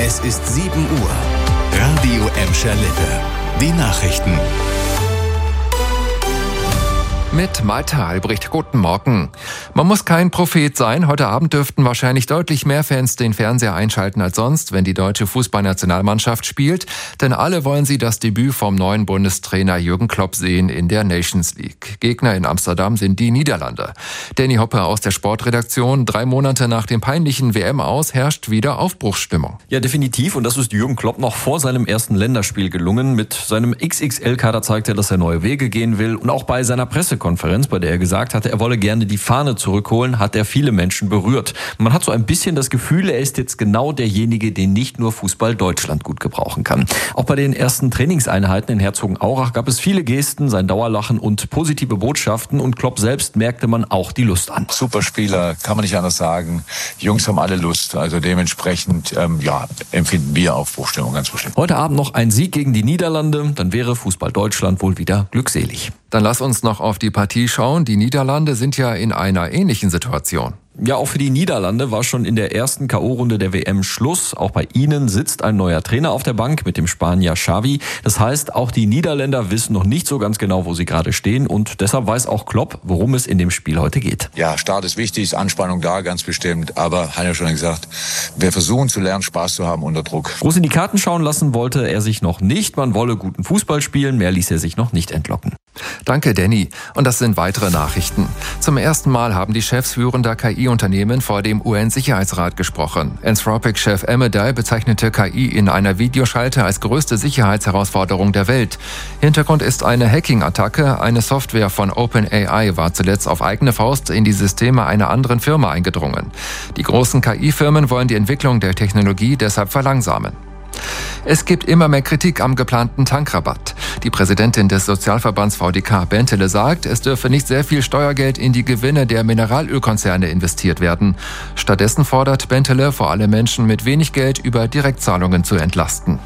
Es ist 7 Uhr. Radio Emscher Lippe. Die Nachrichten. Mit Malte Albrecht, guten Morgen. Man muss kein Prophet sein. Heute Abend dürften wahrscheinlich deutlich mehr Fans den Fernseher einschalten als sonst, wenn die deutsche Fußballnationalmannschaft spielt. Denn alle wollen sie das Debüt vom neuen Bundestrainer Jürgen Klopp sehen in der Nations League. Gegner in Amsterdam sind die Niederlande. Danny Hoppe aus der Sportredaktion. 3 Monate nach dem peinlichen WM-Aus herrscht wieder Aufbruchsstimmung. Ja, definitiv. Und das ist Jürgen Klopp noch vor seinem ersten Länderspiel gelungen. Mit seinem XXL-Kader zeigt er, dass er neue Wege gehen will. Und auch bei seiner Pressekonferenz, bei der er gesagt hatte, er wolle gerne die Fahne zurückholen, hat er viele Menschen berührt. Man hat so ein bisschen das Gefühl, er ist jetzt genau derjenige, den nicht nur Fußball Deutschland gut gebrauchen kann. Auch bei den ersten Trainingseinheiten in Herzogenaurach gab es viele Gesten, sein Dauerlachen und positive Botschaften. Und Klopp selbst merkte man auch die Lust an. Super Spieler, kann man nicht anders sagen. Die Jungs haben alle Lust. Also dementsprechend empfinden wir Aufbruchstimmung ganz bestimmt. Heute Abend noch ein Sieg gegen die Niederlande, dann wäre Fußball Deutschland wohl wieder glückselig. Dann lass uns noch auf die Partie schauen. Die Niederlande sind ja in einer ähnlichen Situation. Ja, auch für die Niederlande war schon in der ersten K.O.-Runde der WM Schluss. Auch bei ihnen sitzt ein neuer Trainer auf der Bank mit dem Spanier Xavi. Das heißt, auch die Niederländer wissen noch nicht so ganz genau, wo sie gerade stehen. Und deshalb weiß auch Klopp, worum es in dem Spiel heute geht. Ja, Start ist wichtig, ist Anspannung da, ganz bestimmt. Aber, hat ja schon gesagt, wir versuchen zu lernen, Spaß zu haben unter Druck. Groß in die Karten schauen lassen wollte er sich noch nicht. Man wolle guten Fußball spielen, mehr ließ er sich noch nicht entlocken. Danke, Danny. Und das sind weitere Nachrichten. Zum ersten Mal haben die Chefs führender KI-Unternehmen vor dem UN-Sicherheitsrat gesprochen. Anthropic-Chef Amedei bezeichnete KI in einer Videoschalte als größte Sicherheitsherausforderung der Welt. Hintergrund ist eine Hacking-Attacke. Eine Software von OpenAI war zuletzt auf eigene Faust in die Systeme einer anderen Firma eingedrungen. Die großen KI-Firmen wollen die Entwicklung der Technologie deshalb verlangsamen. Es gibt immer mehr Kritik am geplanten Tankrabatt. Die Präsidentin des Sozialverbands VDK Bentele sagt, es dürfe nicht sehr viel Steuergeld in die Gewinne der Mineralölkonzerne investiert werden. Stattdessen fordert Bentele, vor allem Menschen mit wenig Geld über Direktzahlungen zu entlasten.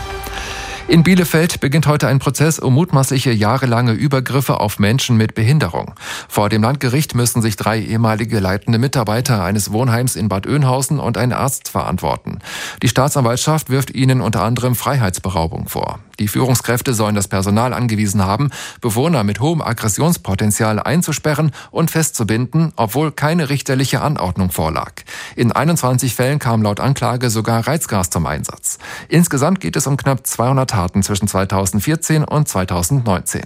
In Bielefeld beginnt heute ein Prozess um mutmaßliche jahrelange Übergriffe auf Menschen mit Behinderung. Vor dem Landgericht müssen sich 3 ehemalige leitende Mitarbeiter eines Wohnheims in Bad Oeynhausen und ein Arzt verantworten. Die Staatsanwaltschaft wirft ihnen unter anderem Freiheitsberaubung vor. Die Führungskräfte sollen das Personal angewiesen haben, Bewohner mit hohem Aggressionspotenzial einzusperren und festzubinden, obwohl keine richterliche Anordnung vorlag. In 21 Fällen kam laut Anklage sogar Reizgas zum Einsatz. Insgesamt geht es um knapp 200 Taten zwischen 2014 und 2019.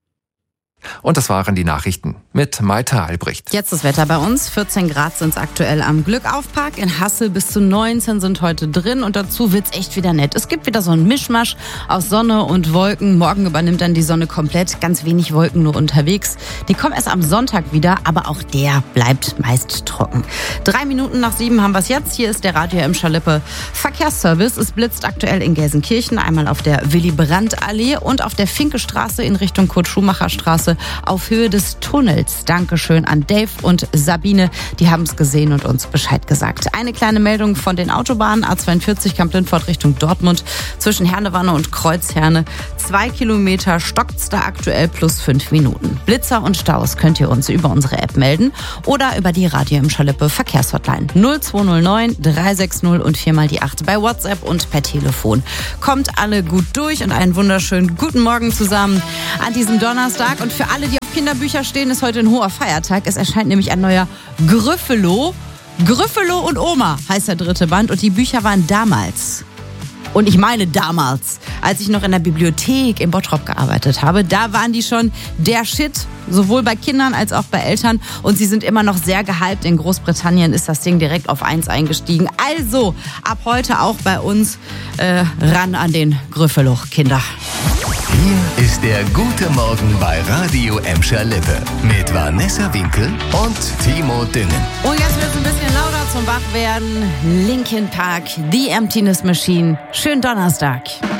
Und das waren die Nachrichten mit Malte Albrecht. Jetzt das Wetter bei uns. 14 Grad sind es aktuell am Glückaufpark. In Hassel bis zu 19 sind heute drin. Und dazu wird's echt wieder nett. Es gibt wieder so einen Mischmasch aus Sonne und Wolken. Morgen übernimmt dann die Sonne komplett. Ganz wenig Wolken nur unterwegs. Die kommen erst am Sonntag wieder, aber auch der bleibt meist trocken. 3 Minuten nach 7 haben wir es jetzt. Hier ist der Radio Emscher Lippe Verkehrsservice. Es blitzt aktuell in Gelsenkirchen. Einmal auf der Willy-Brandt-Allee und auf der Finke-Straße in Richtung Kurt-Schumacher-Straße auf Höhe des Tunnels. Dankeschön an Dave und Sabine. Die haben es gesehen und uns Bescheid gesagt. Eine kleine Meldung von den Autobahnen. A42 Kamp-Lindfort Richtung Dortmund. Zwischen Hernewanne und Kreuzherne. 2 Kilometer stockt's da aktuell plus 5 Minuten. Blitzer und Staus könnt ihr uns über unsere App melden oder über die Radio Emscher Lippe Verkehrshotline 0209 360 und 4 die 8 bei WhatsApp und per Telefon. Kommt alle gut durch und einen wunderschönen guten Morgen zusammen an diesem Donnerstag. Und für alle, die auf Kinderbücher stehen, ist heute ein hoher Feiertag. Es erscheint nämlich ein neuer Gryffalo. Gryffalo und Oma heißt der 3. Band. Und die Bücher waren damals, und ich meine damals, als ich noch in der Bibliothek in Bottrop gearbeitet habe, da waren die schon der Shit, sowohl bei Kindern als auch bei Eltern. Und sie sind immer noch sehr gehypt. In Großbritannien ist das Ding direkt auf 1 eingestiegen. Also ab heute auch bei uns ran an den Gryffalo, Kinder. Hier ist der Gute Morgen bei Radio Emscher Lippe mit Vanessa Winkel und Timo Dünnen. Und jetzt wird es ein bisschen lauter zum Wachwerden. Linkin Park, The Emptiness Machine. Schönen Donnerstag.